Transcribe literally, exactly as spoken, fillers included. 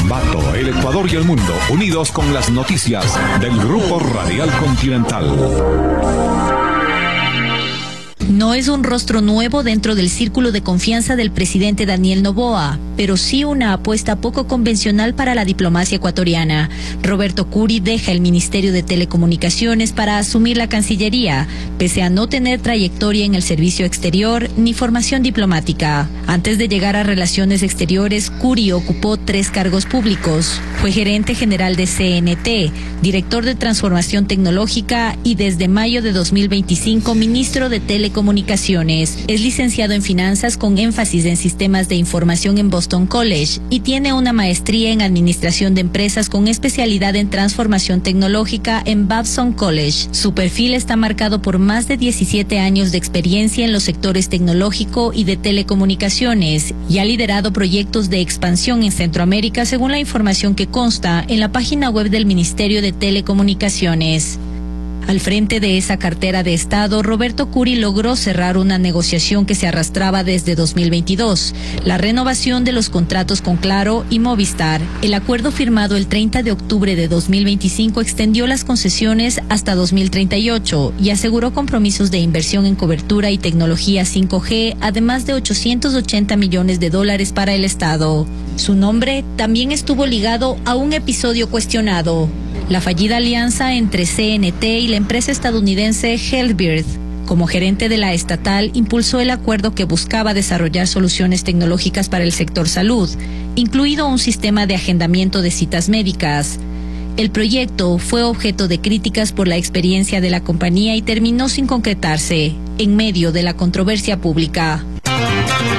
Ambato, el Ecuador y el mundo, unidos con las noticias del Grupo Radial Continental. No es un rostro nuevo dentro del círculo de confianza del presidente Daniel Noboa, pero sí una apuesta poco convencional para la diplomacia ecuatoriana. Roberto Curi deja el Ministerio de Telecomunicaciones para asumir la Cancillería, pese a no tener trayectoria en el servicio exterior ni formación diplomática. Antes de llegar a Relaciones Exteriores, Curi ocupó tres cargos públicos. Fue gerente general de C N T, director de Transformación Tecnológica y desde mayo de dos mil veinticinco ministro de Telecomunicaciones. Comunicaciones. Es licenciado en finanzas con énfasis en sistemas de información en Boston College y tiene una maestría en administración de empresas con especialidad en transformación tecnológica en Babson College. Su perfil está marcado por más de diecisiete años de experiencia en los sectores tecnológico y de telecomunicaciones y ha liderado proyectos de expansión en Centroamérica según la información que consta en la página web del Ministerio de Telecomunicaciones. Al frente de esa cartera de Estado, Roberto Curi logró cerrar una negociación que se arrastraba desde dos mil veintidós, la renovación de los contratos con Claro y Movistar. El acuerdo firmado el treinta de octubre de dos mil veinticinco extendió las concesiones hasta dos mil treinta y ocho y aseguró compromisos de inversión en cobertura y tecnología cinco G, además de ochocientos ochenta millones de dólares para el Estado. Su nombre también estuvo ligado a un episodio cuestionado: la fallida alianza entre C N T y la empresa estadounidense Healthbird. Como gerente de la estatal, impulsó el acuerdo que buscaba desarrollar soluciones tecnológicas para el sector salud, incluido un sistema de agendamiento de citas médicas. El proyecto fue objeto de críticas por la experiencia de la compañía y terminó sin concretarse, en medio de la controversia pública.